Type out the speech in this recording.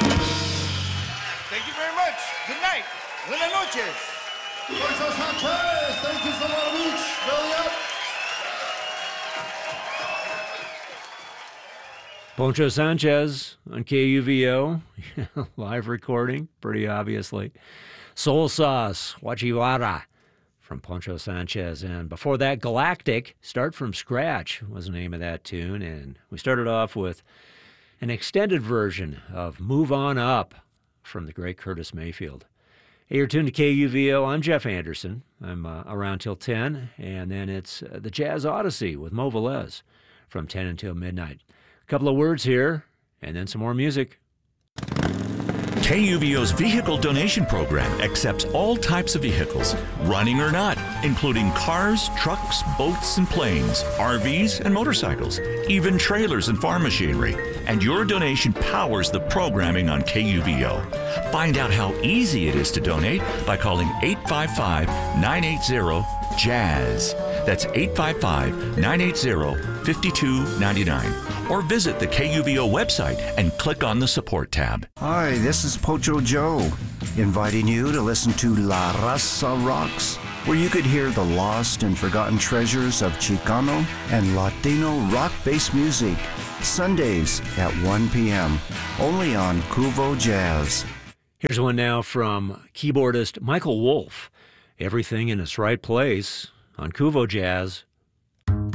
Thank you very much. Good night. Buenas noches. Poncho Sanchez, thank you so much. Belly up. Poncho Sanchez on KUVO, live recording, pretty obviously. Soul Sauce, Wachivara from Poncho Sanchez. And before that, Galactic, Start From Scratch was the name of that tune. And we started off with an extended version of Move On Up from the great Curtis Mayfield. Hey, you're tuned to KUVO. I'm Jeff Anderson. I'm around till 10. And then it's the Jazz Odyssey with Mo Velez from 10 until midnight. A couple of words here, and then some more music. KUVO's vehicle donation program accepts all types of vehicles, running or not, including cars, trucks, boats, and planes, RVs, and motorcycles, even trailers and farm machinery. And your donation powers the programming on KUVO. Find out how easy it is to donate by calling 855-980-JAZZ. That's 855-980-5299. Or visit the KUVO website and click on the support tab. Hi, this is Pocho Joe, inviting you to listen to La Raza Rocks, where you could hear the lost and forgotten treasures of Chicano and Latino rock-based music, Sundays at 1 p.m., only on Kuvo Jazz. Here's one now from keyboardist Michael Wolff. Everything in its right place on Kuvo Jazz.